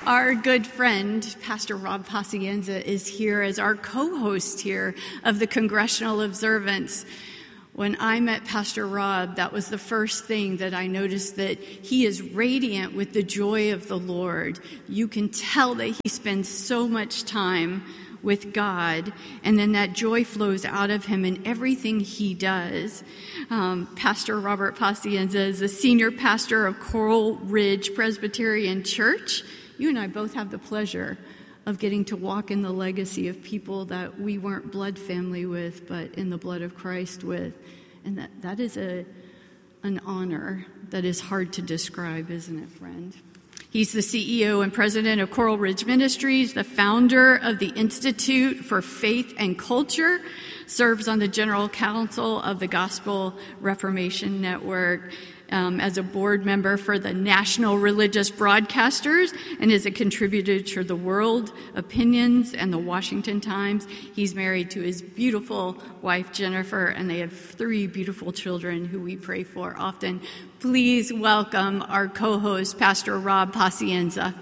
Our good friend, Pastor Rob Pacienza, is here as our co-host here of the Congressional Observance. When I met Pastor Rob, that was the first thing that I noticed, that he is radiant with the joy of the Lord. You can tell that he spends so much time with God, and then that joy flows out of him in everything he does. Pastor Robert Pacienza is a senior pastor of Coral Ridge Presbyterian Church. You and I both have the pleasure of getting to walk in the legacy of people that we weren't blood family with, but in the blood of Christ with. And that is an honor that is hard to describe, isn't it, friend? He's the CEO and president of Coral Ridge Ministries, the founder of the Institute for Faith and Culture, serves on the general council of the Gospel Reformation Network, as a board member for the National Religious Broadcasters, and is a contributor to the World Opinions and the Washington Times. He's married to his beautiful wife, Jennifer, and they have 3 beautiful children who we pray for often. Please welcome our co-host, Pastor Rob Pacienza.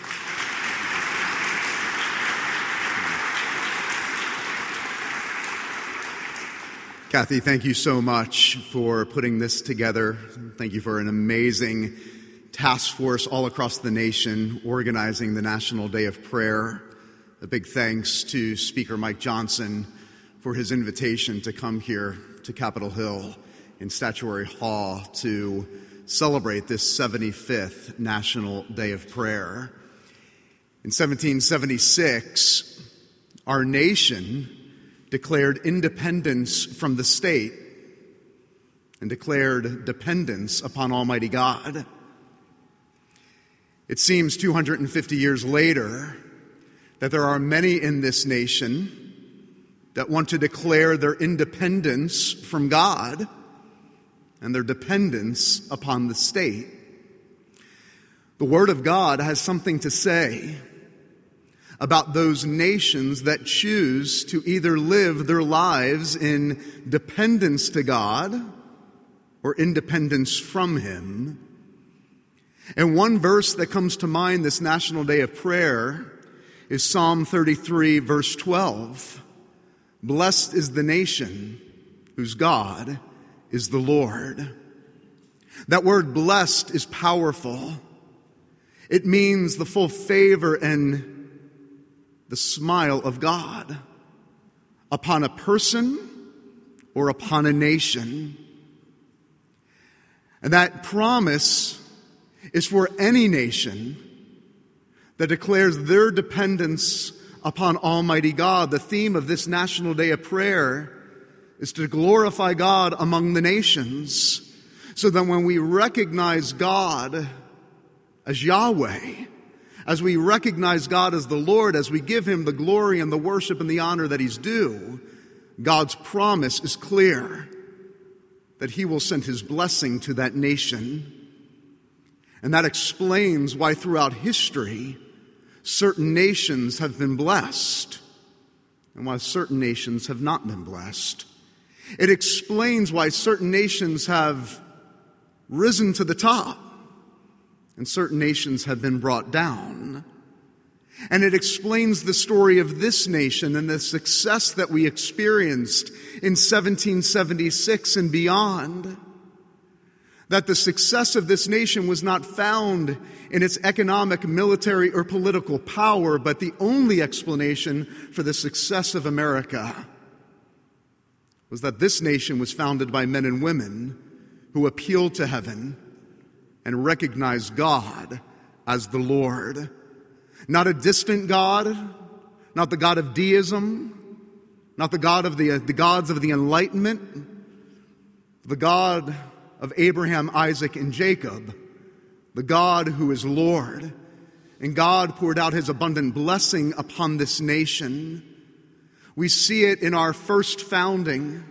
Kathy, thank you so much for putting this together. Thank you for an amazing task force all across the nation organizing the National Day of Prayer. A big thanks to Speaker Mike Johnson for his invitation to come here to Capitol Hill in Statuary Hall to celebrate this 75th National Day of Prayer. In 1776, our nation declared independence from the state and declared dependence upon Almighty God. It seems 250 years later that there are many in this nation that want to declare their independence from God and their dependence upon the state. The Word of God has something to say about those nations that choose to either live their lives in dependence to God or independence from Him. And one verse that comes to mind this National Day of Prayer is Psalm 33, verse 12. Blessed is the nation whose God is the Lord. That word blessed is powerful. It means the full favor and the smile of God upon a person or upon a nation. And that promise is for any nation that declares their dependence upon Almighty God. The theme of this National Day of Prayer is to glorify God among the nations, so that when we recognize God as Yahweh, as we recognize God as the Lord, as we give Him the glory and the worship and the honor that He's due, God's promise is clear that He will send His blessing to that nation. And that explains why throughout history, certain nations have been blessed and why certain nations have not been blessed. It explains why certain nations have risen to the top and certain nations have been brought down. And it explains the story of this nation and the success that we experienced in 1776 and beyond. That the success of this nation was not found in its economic, military, or political power, but the only explanation for the success of America was that this nation was founded by men and women who appealed to heaven and recognized God as the Lord. Not a distant God, not the God of deism, not the God of the gods of the Enlightenment, the God of Abraham, Isaac, and Jacob, the God who is Lord. And God poured out His abundant blessing upon this nation. We see it in our first founding,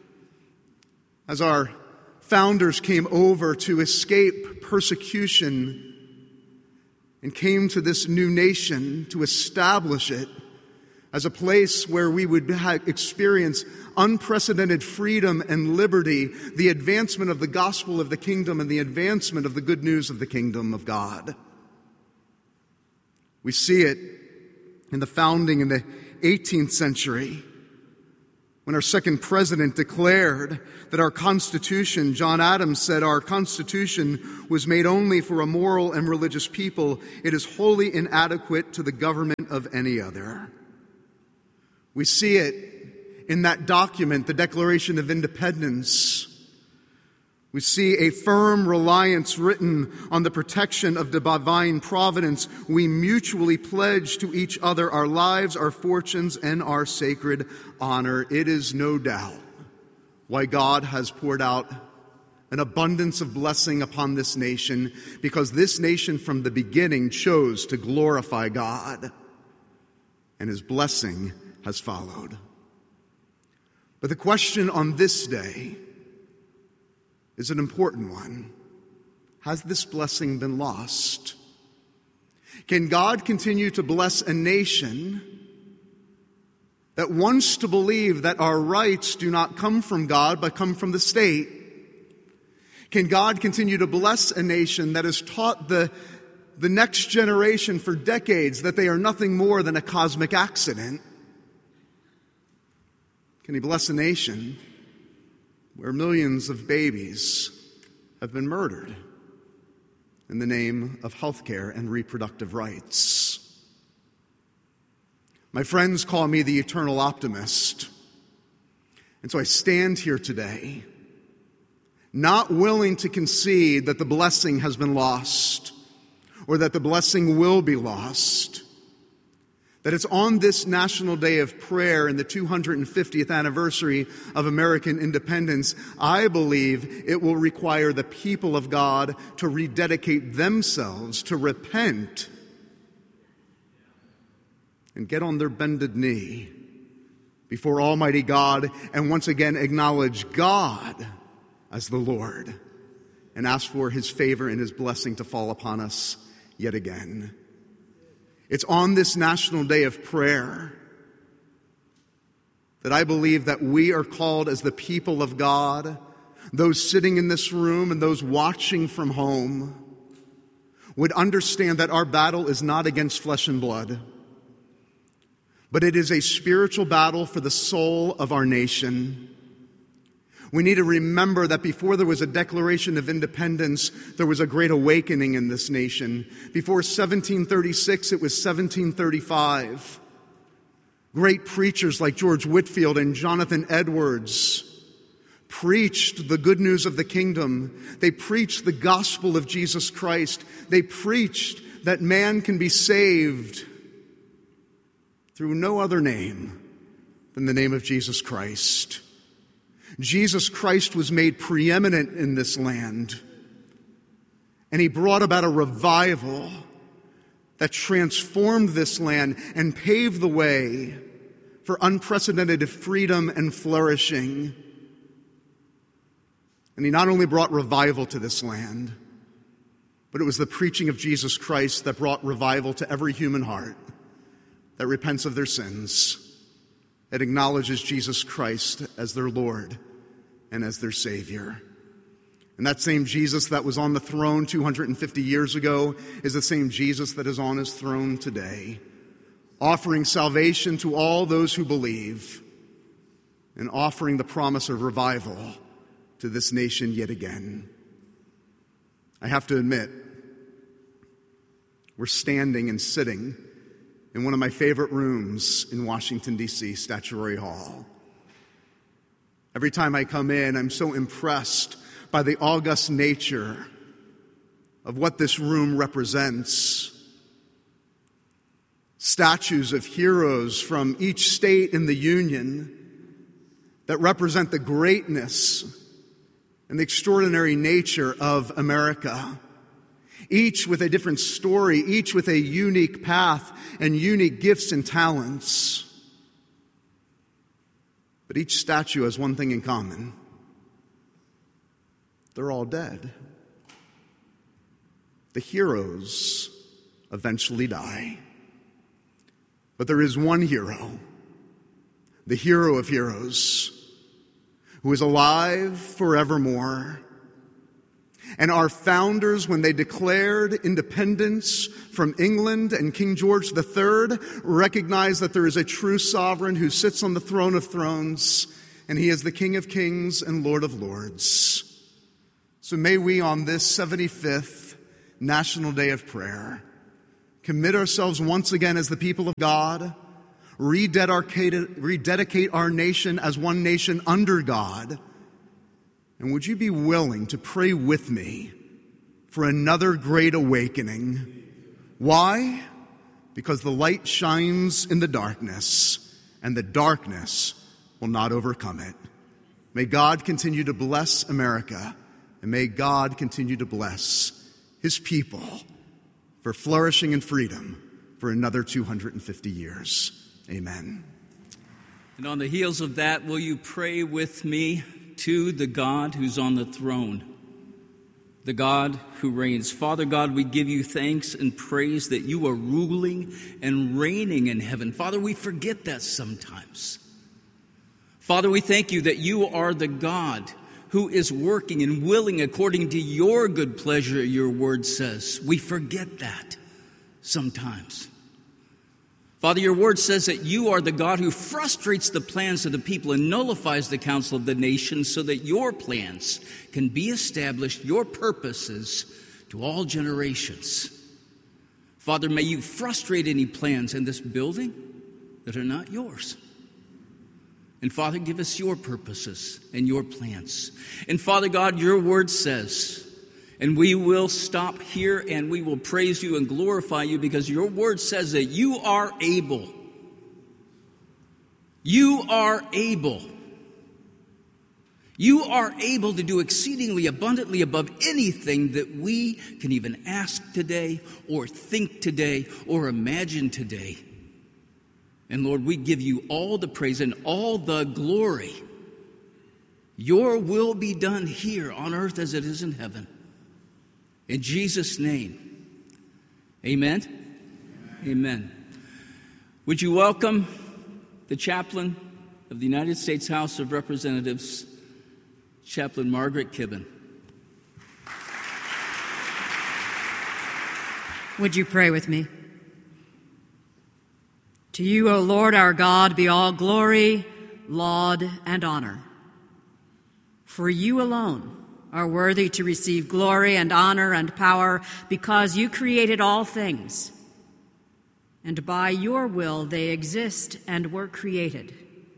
as our founders came over to escape persecution and came to this new nation to establish it as a place where we would experience unprecedented freedom and liberty, the advancement of the gospel of the kingdom and the advancement of the good news of the kingdom of God. We see it in the founding in the 18th century, when our second president declared that our Constitution, John Adams said, our Constitution was made only for a moral and religious people. It is wholly inadequate to the government of any other. We see it in that document, the Declaration of Independence. We see a firm reliance written on the protection of the divine providence. We mutually pledge to each other our lives, our fortunes, and our sacred honor. It is no doubt why God has poured out an abundance of blessing upon this nation, because this nation from the beginning chose to glorify God, and His blessing has followed. But the question on this day is an important one. Has this blessing been lost? Can God continue to bless a nation that wants to believe that our rights do not come from God but come from the state? Can God continue to bless a nation that has taught the next generation for decades that they are nothing more than a cosmic accident? Can He bless a nation where millions of babies have been murdered in the name of health care and reproductive rights? My friends call me the eternal optimist. And so I stand here today, not willing to concede that the blessing has been lost or that the blessing will be lost. That it's on this National Day of Prayer and the 250th anniversary of American independence, I believe it will require the people of God to rededicate themselves, to repent, and get on their bended knee before Almighty God and once again acknowledge God as the Lord and ask for His favor and His blessing to fall upon us yet again. It's on this National Day of Prayer that I believe that we are called as the people of God, those sitting in this room and those watching from home, would understand that our battle is not against flesh and blood, but it is a spiritual battle for the soul of our nation. We need to remember that before there was a Declaration of Independence, there was a great awakening in this nation. Before 1736, it was 1735. Great preachers like George Whitefield and Jonathan Edwards preached the good news of the kingdom. They preached the gospel of Jesus Christ. They preached that man can be saved through no other name than the name of Jesus Christ. Jesus Christ was made preeminent in this land, and He brought about a revival that transformed this land and paved the way for unprecedented freedom and flourishing. And He not only brought revival to this land, but it was the preaching of Jesus Christ that brought revival to every human heart that repents of their sins, that acknowledges Jesus Christ as their Lord and as their Savior. And that same Jesus that was on the throne 250 years ago is the same Jesus that is on His throne today, offering salvation to all those who believe and offering the promise of revival to this nation yet again. I have to admit, we're standing and sitting in one of my favorite rooms in Washington, D.C., Statuary Hall. Every time I come in, I'm so impressed by the august nature of what this room represents. Statues of heroes from each state in the Union that represent the greatness and the extraordinary nature of America. Each with a different story, each with a unique path and unique gifts and talents. But each statue has one thing in common. They're all dead. The heroes eventually die. But there is one hero, the hero of heroes, who is alive forevermore. And our founders, when they declared independence from England and King George III, recognized that there is a true sovereign who sits on the throne of thrones, and he is the King of kings and Lord of lords. So may we, on this 75th National Day of Prayer, commit ourselves once again as the people of God, rededicate our nation as one nation under God. And would you be willing to pray with me for another great awakening? Why? Because the light shines in the darkness, and the darkness will not overcome it. May God continue to bless America, and may God continue to bless his people for flourishing in freedom for another 250 years. Amen. And on the heels of that, will you pray with me to the God who's on the throne, the God who reigns? Father God, we give you thanks and praise that you are ruling and reigning in heaven. Father, we forget that sometimes. Father, we thank you that you are the God who is working and willing according to your good pleasure, your word says. We forget that sometimes. Father, your word says that you are the God who frustrates the plans of the people and nullifies the counsel of the nations so that your plans can be established, your purposes to all generations. Father, may you frustrate any plans in this building that are not yours. And Father, give us your purposes and your plans. And Father God, your word says, and we will stop here and we will praise you and glorify you because your word says that you are able. You are able. You are able to do exceedingly abundantly above anything that we can even ask today or think today or imagine today. And Lord, we give you all the praise and all the glory. Your will be done here on earth as it is in heaven. In Jesus' name, amen? Amen. Would you welcome the chaplain of the United States House of Representatives, Chaplain Margaret Kibben. Would you pray with me? To you, O Lord our God, be all glory, laud, and honor. For you alone are worthy to receive glory and honor and power because you created all things, and by your will they exist and were created.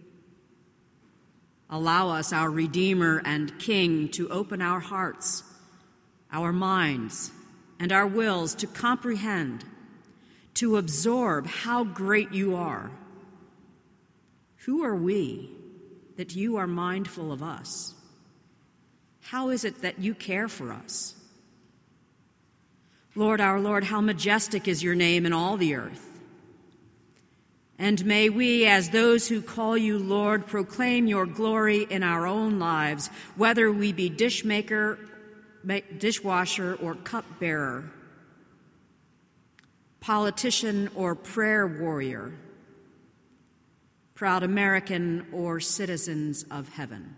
Allow us, our Redeemer and King, to open our hearts, our minds, and our wills to comprehend, to absorb how great you are. Who are we that you are mindful of us? How is it that you care for us? Lord, our Lord, how majestic is your name in all the earth. And may we, as those who call you Lord, proclaim your glory in our own lives, whether we be dishwasher, or cupbearer, politician or prayer warrior, proud American or citizens of heaven.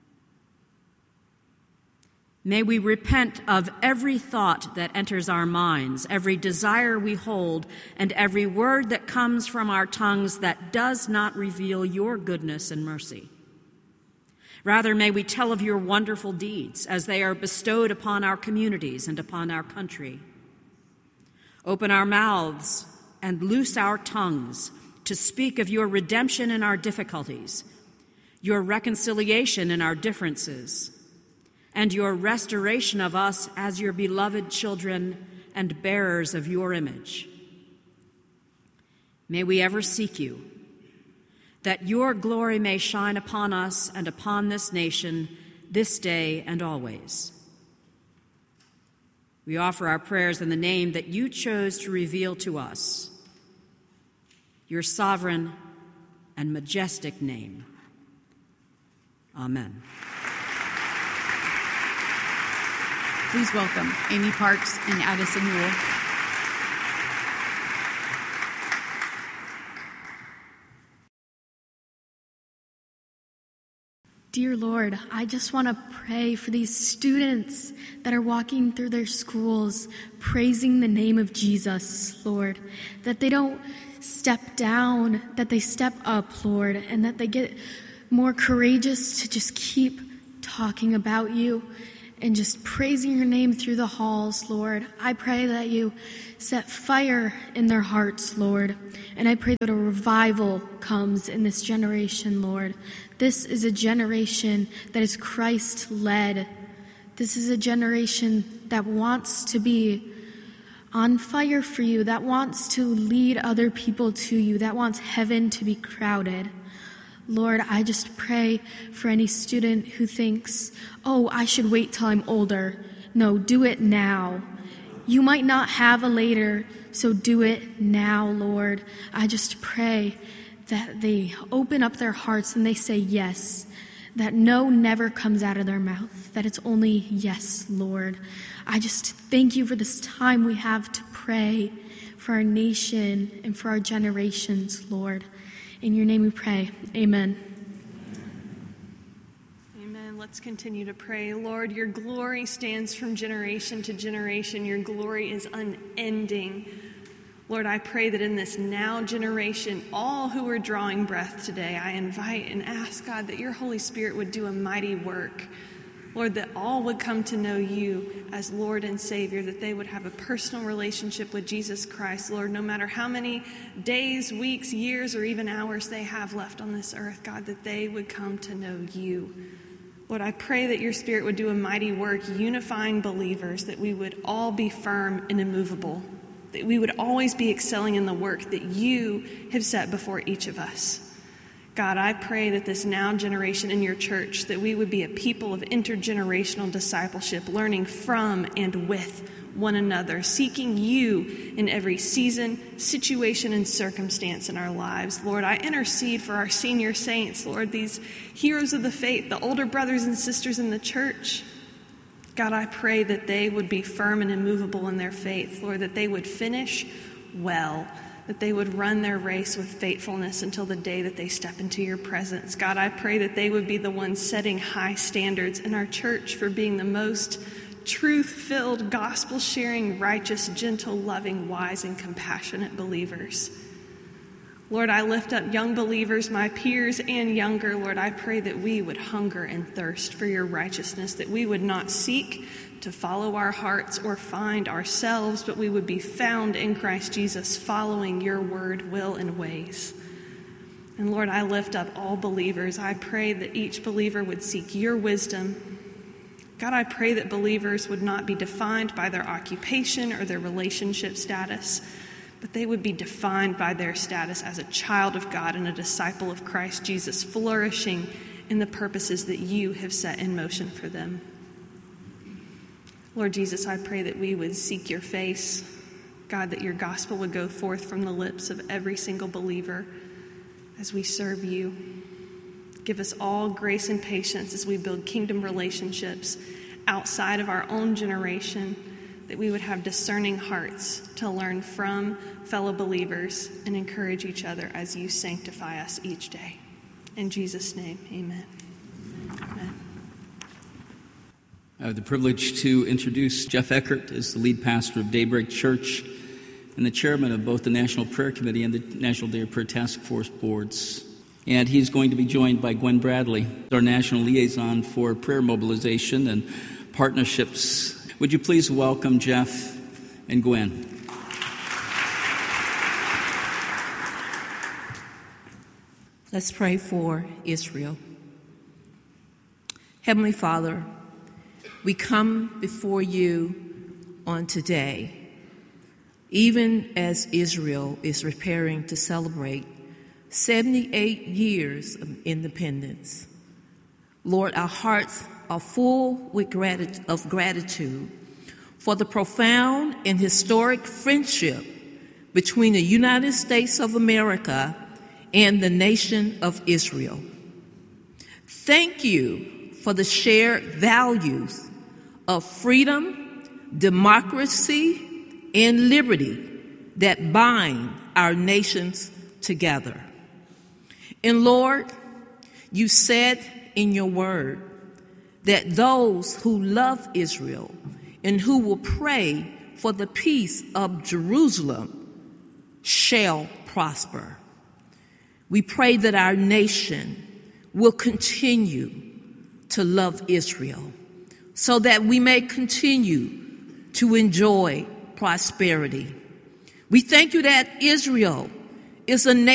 May we repent of every thought that enters our minds, every desire we hold, and every word that comes from our tongues that does not reveal your goodness and mercy. Rather, may we tell of your wonderful deeds as they are bestowed upon our communities and upon our country. Open our mouths and loose our tongues to speak of your redemption in our difficulties, your reconciliation in our differences, and your restoration of us as your beloved children and bearers of your image. May we ever seek you, that your glory may shine upon us and upon this nation, this day and always. We offer our prayers in the name that you chose to reveal to us, your sovereign and majestic name. Amen. Please welcome Amy Parks and Addison Newell. Dear Lord, I just want to pray for these students that are walking through their schools, praising the name of Jesus, Lord, that they don't step down, that they step up, Lord, and that they get more courageous to just keep talking about you and just praising your name through the halls, Lord. I pray that you set fire in their hearts, Lord, and I pray that a revival comes in this generation, Lord. This is a generation that is Christ-led. This is a generation that wants to be on fire for you, that wants to lead other people to you, that wants heaven to be crowded. Lord, I just pray for any student who thinks, oh, I should wait till I'm older. No, do it now. You might not have a later, so do it now, Lord. I just pray that they open up their hearts and they say yes, that no never comes out of their mouth, that it's only yes, Lord. I just thank you for this time we have to pray for our nation and for our generations, Lord. In your name we pray. Amen. Amen. Let's continue to pray. Lord, your glory stands from generation to generation. Your glory is unending. Lord, I pray that in this now generation, all who are drawing breath today, I invite and ask, God, that your Holy Spirit would do a mighty work. Lord, that all would come to know you as Lord and Savior, that they would have a personal relationship with Jesus Christ. Lord, no matter how many days, weeks, years, or even hours they have left on this earth, God, that they would come to know you. Lord, I pray that your Spirit would do a mighty work unifying believers, that we would all be firm and immovable, that we would always be excelling in the work that you have set before each of us. God, I pray that this now generation in your church, that we would be a people of intergenerational discipleship, learning from and with one another, seeking you in every season, situation, and circumstance in our lives. Lord, I intercede for our senior saints, Lord, these heroes of the faith, the older brothers and sisters in the church. God, I pray that they would be firm and immovable in their faith, Lord, that they would finish well, that they would run their race with faithfulness until the day that they step into your presence. God, I pray that they would be the ones setting high standards in our church for being the most truth-filled, gospel-sharing, righteous, gentle, loving, wise, and compassionate believers. Lord, I lift up young believers, my peers and younger. Lord, I pray that we would hunger and thirst for your righteousness, that we would not seek to follow our hearts or find ourselves, but we would be found in Christ Jesus, following your word, will, and ways. And Lord, I lift up all believers. I pray that each believer would seek your wisdom. God, I pray that believers would not be defined by their occupation or their relationship status, but they would be defined by their status as a child of God and a disciple of Christ Jesus, flourishing in the purposes that you have set in motion for them. Lord Jesus, I pray that we would seek your face. God, that your gospel would go forth from the lips of every single believer as we serve you. Give us all grace and patience as we build kingdom relationships outside of our own generation, that we would have discerning hearts to learn from fellow believers and encourage each other as you sanctify us each day. In Jesus' name, amen. Amen. I have the privilege to introduce Jeff Eckert as the lead pastor of Daybreak Church and the chairman of both the National Prayer Committee and the National Day of Prayer Task Force boards. And he's going to be joined by Gwen Bradley, our national liaison for prayer mobilization and partnerships. Would you please welcome Jeff and Gwen? Let's pray for Israel. Heavenly Father, we come before you on today, even as Israel is preparing to celebrate 78 years of independence. Lord, our hearts are full with gratitude for the profound and historic friendship between the United States of America and the nation of Israel. Thank you for the shared values of freedom, democracy, and liberty that bind our nations together. And Lord, you said in your word that those who love Israel and who will pray for the peace of Jerusalem shall prosper. We pray that our nation will continue to love Israel so that we may continue to enjoy prosperity. We thank you that Israel is a nation